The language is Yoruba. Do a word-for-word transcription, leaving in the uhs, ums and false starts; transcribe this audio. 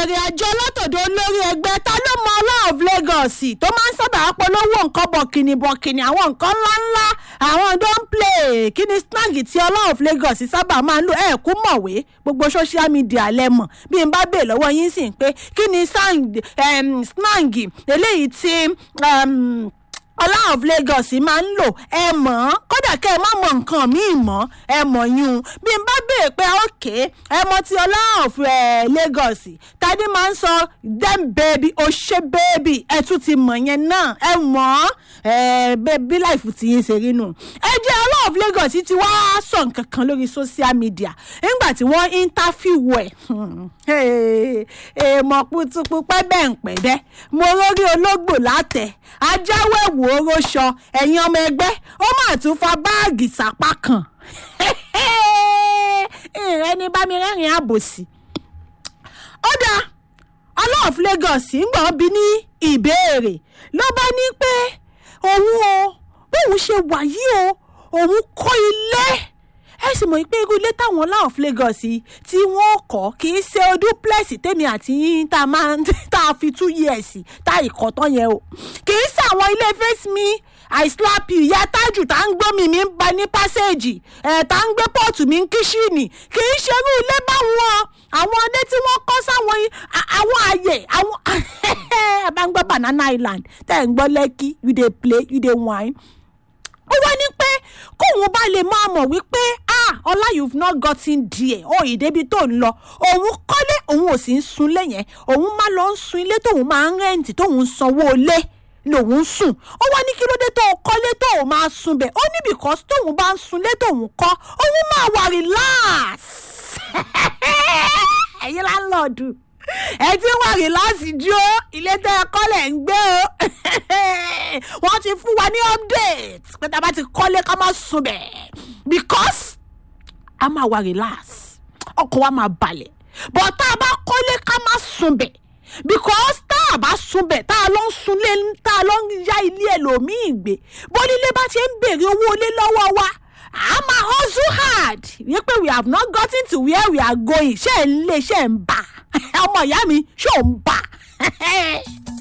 ìrìn àjò látọ̀dọ̀ olórí ẹgbẹ́ ta ló mọ Ọlá of Lagos tó máa ń sábà polówó nǹkan bọ̀kìnì bọ̀kìnì àwọn nǹkan ńláńlá àwọn don play kí ni slang tí Ọlá of Lagos sábà máa ń lò ẹ̀ kú mọ̀wé gbogbo social media lẹ́mọ̀ bí n bá bèè lọ́wọ́ yín sì ń pé kí ni slang eléyìí tí Ọlá of Lagos máa ń lò ẹ mọ̀ kódà kẹ́ ẹ má mọ nǹkan míì mọ́ ẹ mọ̀ yún bí n bá bèè pé ókè ẹ mọ̀ tí Ọlá of Lagos tàbí máa ń sọ dem baby ó ṣe baby ẹ tún ti mọ̀ yẹn náà ẹ mọ̀ ẹ bí láìfù tí yín ṣe rí nù ẹ jẹ́ Ọlá of Lagos ti wá sọ nǹkan kan lórí social media nígbà tí wọ́n interview ẹ̀ èèmọ̀ putupu-pẹ́ bẹ́ẹ̀ ń pẹ́ bẹ́ẹ̀ mo rórí ológbò látẹ̀ ajáwé wò ó róṣọ ẹ̀yin ọmọ ẹgbẹ́ ó máa tún fa báàgì sápá kan ìrẹ́ ní bá mi rẹ́rìn àbòsí. ó dáa Ọlá of Lagos ń gbọ́n bí ní ìbéèrè ló bá ní pé òun o bóun ṣe wà yìí o òun kọ́ ilé ẹ sì mọ̀ pé irú ilé táwọn Ọlá of Lagos tí wọ́n kọ́ kì í ṣe duplex tèmi àti yín tá a máa tá a fi two years tá ìkọ́ tán yẹn o kì í ṣe àwọn ilé face me I slap you ìyá tájù tá ń gbọ́ mi mi ń ba ní pásẹ́ẹ̀jì ẹ̀ tá ń gbé pọ́ọ̀tù mi ń kíṣìnì kì í ṣe irú ilé báwọn àwọn ilé tí wọ́n kọ́ sáwọn àwọn ààyè àwọn ẹ̀ bá ń gbọ́ Banana Island tẹ́ ń gbọ́ Lekki you dey play you dey whine ó wá ní pé kóun bá lè máa mọ̀ wípé ah Ọlá you've not gotten there ó ìdébi tó ń lọ òun kọ́lé òun ò sì ń sunlé yẹn òun máa lọ ń sun ilé tóun máa ń rẹ́ǹtì tóun ń sanwó ilé lòun ń sùn ó wá ní kí ló dé tó kọ́lé tóun máa sun bẹ̀ ó ní because tóun bá ń sunlé tóun kọ́ òun máa wà relax ẹ̀yin láńlọ́ọ̀dù ẹ ti wà rìláàsì ju ó ilé tẹ ẹ kọ́lẹ̀ ń gbé o wọ́n ti fún wa ní update pé tá a bá ti kọ́lé ká má sùn bẹ̀ because a máa wà rìláàsì ọkọ̀ wa máa balẹ̀ but tá a bá kọ́lé ká má sùn bẹ̀ because tá a bá sùn bẹ̀ tá a lọ ń sunlé tá a lọ ń ya ilé ẹlòmíì gbé bónílé bá ti ń béèrè owó ilé lọ́wọ́ wa I'm a hustle hard wípé we have not gotten to where we are going ṣé ń lé ṣé ń bà ọmọ ìyá mi ṣé ò ń bà.